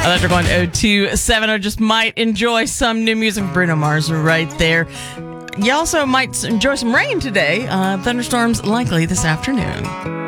Electric 1027 just might enjoy some new music from Bruno Mars right there. You also might enjoy some rain today. Thunderstorms likely this afternoon.